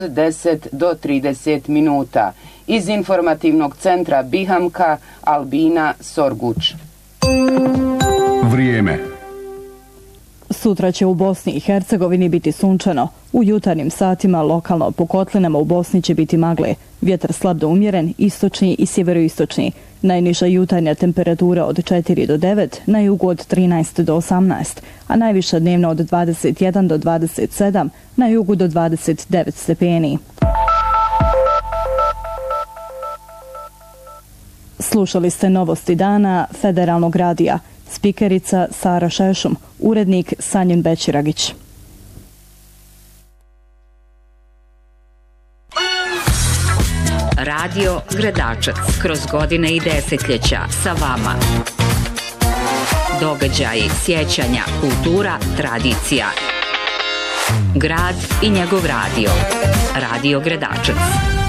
10 do 30 minuta. Iz informativnog centra Bihamka, Albina Sorguč. Vrijeme. Sutra će u Bosni i Hercegovini biti sunčano. U jutarnjim satima lokalno po kotlinama u Bosni će biti magle. Vjetar slab do umjeren, istočni i sjeveroistočni. Najniža jutarnja temperatura od 4 do 9, na jugu od 13 do 18, a najviša dnevna od 21 do 27, na jugu do 29 stepeni. Slušali ste novosti dana Federalnog radija. Spikerica Sara Šešum, urednik Sanjin Bećiragić. Radio Gradačac, kroz godine i desetljeća sa vama. Događaji, sjećanja, kultura, tradicija. Grad i njegov radio. Radio Gradačac.